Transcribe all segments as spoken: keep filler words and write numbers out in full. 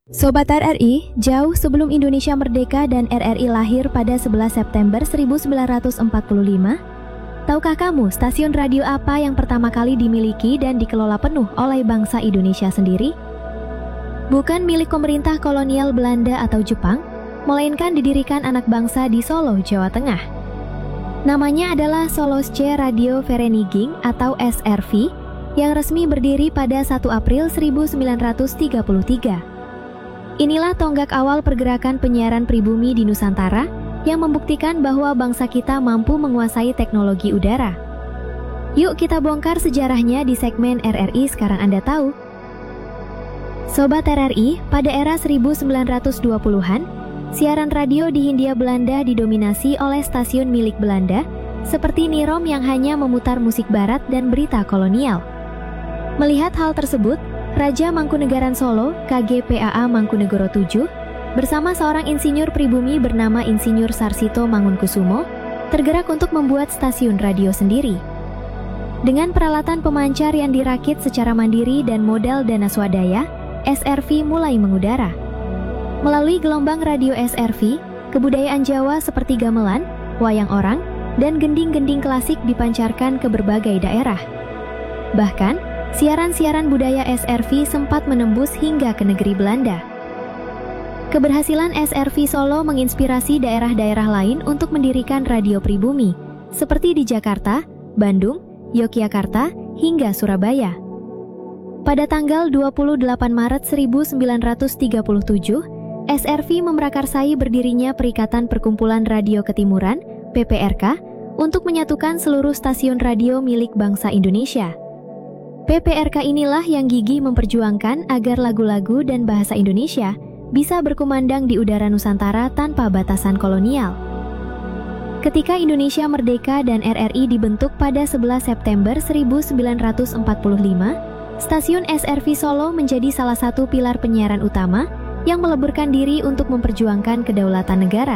Sobat R R I, jauh sebelum Indonesia merdeka dan R R I lahir pada sebelas September seribu sembilan ratus empat puluh lima, tahukah kamu stasiun radio apa yang pertama kali dimiliki dan dikelola penuh oleh bangsa Indonesia sendiri? Bukan milik pemerintah kolonial Belanda atau Jepang, melainkan didirikan anak bangsa di Solo, Jawa Tengah. Namanya adalah Solosche Radio Vereniging atau S R V yang resmi berdiri pada satu April seribu sembilan ratus tiga puluh tiga. Inilah tonggak awal pergerakan penyiaran pribumi di Nusantara yang membuktikan bahwa bangsa kita mampu menguasai teknologi udara. Yuk kita bongkar sejarahnya di segmen R R I Sekarang Anda Tahu. Sobat R R I, pada era seribu sembilan ratus dua puluhan, siaran radio di Hindia Belanda didominasi oleh stasiun milik Belanda, seperti Nirom yang hanya memutar musik barat dan berita kolonial. Melihat hal tersebut, Raja Mangkunegaran Solo, K G P A A Mangkunegoro tujuh, bersama seorang insinyur pribumi bernama Insinyur Sarsito Mangunkusumo, tergerak untuk membuat stasiun radio sendiri. Dengan peralatan pemancar yang dirakit secara mandiri dan modal dana swadaya, S R V mulai mengudara. Melalui gelombang radio S R V, kebudayaan Jawa seperti gamelan, wayang orang, dan gending-gending klasik dipancarkan ke berbagai daerah. Bahkan, siaran-siaran budaya S R V sempat menembus hingga ke negeri Belanda. Keberhasilan S R V Solo menginspirasi daerah-daerah lain untuk mendirikan radio pribumi, seperti di Jakarta, Bandung, Yogyakarta, hingga Surabaya. Pada tanggal dua puluh delapan Maret seribu sembilan ratus tiga puluh tujuh, S R V memprakarsai berdirinya Perikatan Perkumpulan Radio Ketimuran, P P R K, untuk menyatukan seluruh stasiun radio milik bangsa Indonesia. P P R K inilah yang gigih memperjuangkan agar lagu-lagu dan bahasa Indonesia bisa berkumandang di udara Nusantara tanpa batasan kolonial. Ketika Indonesia merdeka dan R R I dibentuk pada sebelas September seribu sembilan ratus empat puluh lima, stasiun S R V Solo menjadi salah satu pilar penyiaran utama yang meleburkan diri untuk memperjuangkan kedaulatan negara.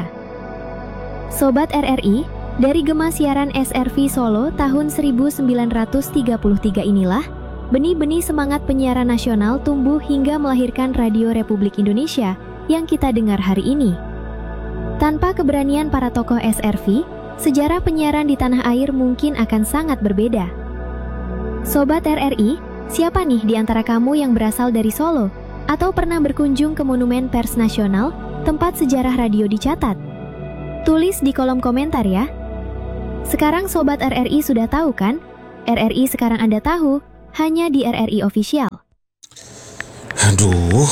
Sobat R R I, dari gema siaran S R V Solo tahun seribu sembilan ratus tiga puluh tiga inilah, benih-benih semangat penyiaran nasional tumbuh hingga melahirkan Radio Republik Indonesia yang kita dengar hari ini. Tanpa keberanian para tokoh S R V, sejarah penyiaran di tanah air mungkin akan sangat berbeda. Sobat R R I, siapa nih di antara kamu yang berasal dari Solo atau pernah berkunjung ke Monumen Pers Nasional, tempat sejarah radio dicatat? Tulis di kolom komentar ya. Sekarang Sobat R R I sudah tahu kan? R R I Sekarang Anda Tahu, hanya di R R I Official. Aduh,